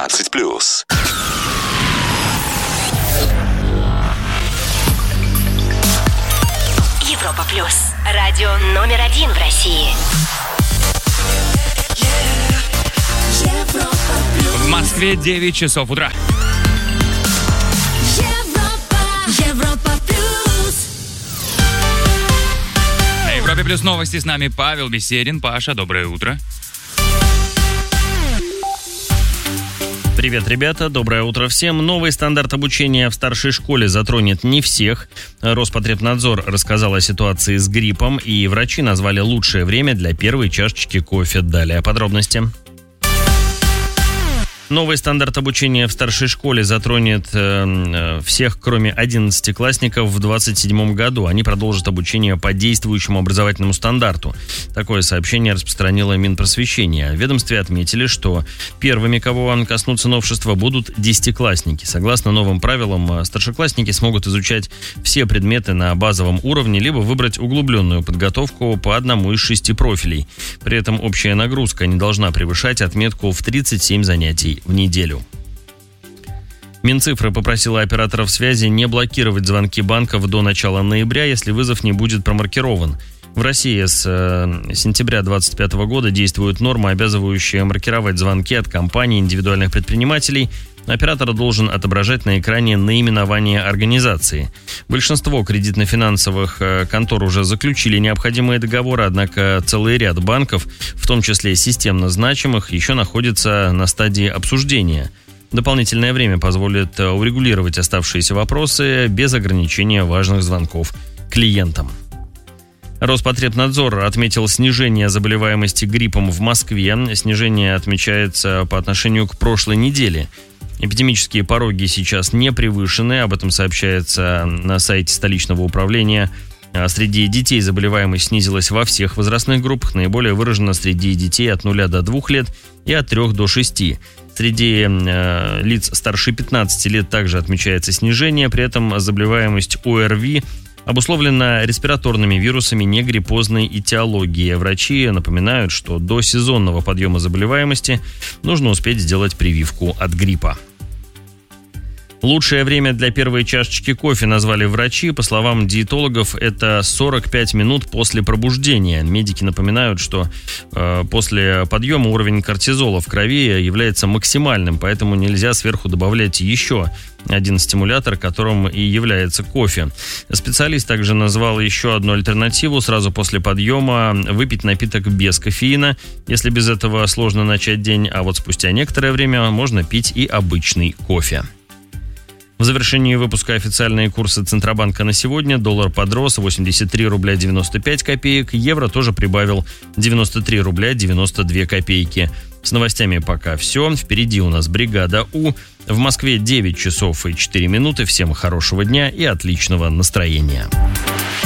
18+. Европа Плюс. Радио номер 1 в России. В Москве 9 часов утра. Европа Плюс. На Европе Плюс новости, с нами Павел Беседин. Паша, доброе утро. Привет, ребята, доброе утро всем. Новый стандарт обучения в старшей школе затронет не всех. Роспотребнадзор рассказал о ситуации с гриппом, и врачи назвали лучшее время для первой чашечки кофе. Далее подробности. Новый стандарт обучения в старшей школе затронет всех, кроме 11-классников в 2027 году. Они продолжат обучение по действующему образовательному стандарту. Такое сообщение распространило Минпросвещение. В ведомстве отметили, что первыми, кого коснутся новшества, будут 10-классники. Согласно новым правилам, старшеклассники смогут изучать все предметы на базовом уровне, либо выбрать углубленную подготовку по одному из 6 профилей. При этом общая нагрузка не должна превышать отметку в 37 занятий в неделю. Минцифры попросила операторов связи не блокировать звонки банков до начала ноября, если вызов не будет промаркирован. В России с сентября 2025 года действует норма, обязывающая маркировать звонки от компаний и индивидуальных предпринимателей. Оператор должен отображать на экране наименование организации. Большинство кредитно-финансовых контор уже заключили необходимые договоры, однако целый ряд банков, в том числе системно значимых, еще находится на стадии обсуждения. Дополнительное время позволит урегулировать оставшиеся вопросы без ограничения важных звонков клиентам. Роспотребнадзор отметил снижение заболеваемости гриппом в Москве. Снижение отмечается по отношению к прошлой неделе. Эпидемические пороги сейчас не превышены, об этом сообщается на сайте столичного управления. Среди детей заболеваемость снизилась во всех возрастных группах, наиболее выражена среди детей от 0 до 2 лет и от 3 до 6. Среди лиц старше 15 лет также отмечается снижение, при этом заболеваемость ОРВИ обусловлена респираторными вирусами негриппозной этиологии. Врачи напоминают, что до сезонного подъема заболеваемости нужно успеть сделать прививку от гриппа. Лучшее время для первой чашечки кофе назвали врачи. По словам диетологов, это 45 минут после пробуждения. Медики напоминают, что после подъема уровень кортизола в крови является максимальным, поэтому нельзя сверху добавлять еще один стимулятор, которым и является кофе. Специалист также назвал еще одну альтернативу: сразу после подъема выпить напиток без кофеина, если без этого сложно начать день, а вот спустя некоторое время можно пить и обычный кофе. В завершении выпуска официальные курсы Центробанка на сегодня. Доллар подрос 83 рубля 95 копеек. Евро тоже прибавил 93 рубля 92 копейки. С новостями пока все. Впереди у нас бригада У. В Москве 9 часов и 4 минуты. Всем хорошего дня и отличного настроения.